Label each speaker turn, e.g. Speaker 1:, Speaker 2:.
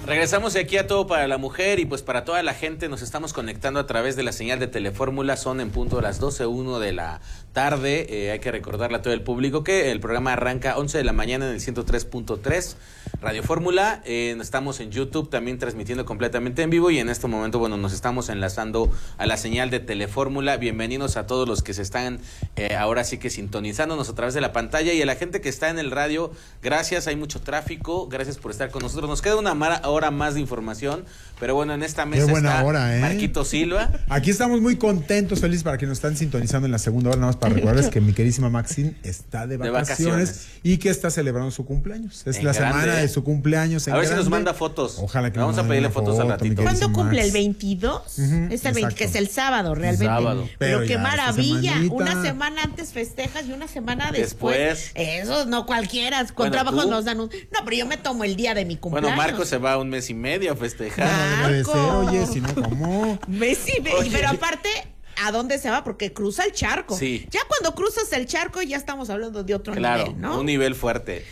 Speaker 1: Regresamos aquí a Todo para la Mujer y pues para toda la gente nos estamos conectando a través de la señal de Telefórmula. Son en punto de las 12:01 de la tarde. Hay que recordarle a todo el público que el programa arranca 11 de la mañana en el 103.3 Radio Fórmula. Estamos en YouTube también transmitiendo completamente en vivo y en este momento, bueno, nos estamos enlazando a la señal de Telefórmula. Bienvenidos a todos los que se están ahora sí que sintonizándonos a través de la pantalla y a la gente que está en el radio. Gracias, hay mucho tráfico. Gracias por estar con nosotros. Nos queda una hora más de información, pero bueno, en esta mesa está Marquito Silva.
Speaker 2: Aquí estamos muy contentos, felices para que nos están sintonizando en la segunda hora, nada más para recordarles que mi queridísima Maxine está de vacaciones y que está celebrando su cumpleaños. Es la semana de su cumpleaños.
Speaker 1: A ver si nos manda fotos.
Speaker 2: Ojalá que
Speaker 1: vamos a pedirle fotos al ratito.
Speaker 3: ¿Cuándo cumple? ¿El 22? Es el 20, que es el sábado, realmente.
Speaker 1: Sábado.
Speaker 3: Pero qué maravilla. Una semana antes festejas y una semana después. Eso no cualquiera. Con trabajos nos dan un... No, pero yo me tomo el día de mi cumpleaños.
Speaker 1: Bueno, Marco se va un mes y medio a festejar.
Speaker 2: Oye, si no, ¿cómo?
Speaker 3: Mes y medio. Pero aparte... ¿A dónde se va? Porque cruza el charco.
Speaker 1: Sí.
Speaker 3: Ya cuando cruzas el charco ya estamos hablando de otro nivel, ¿no?
Speaker 1: Un nivel fuerte.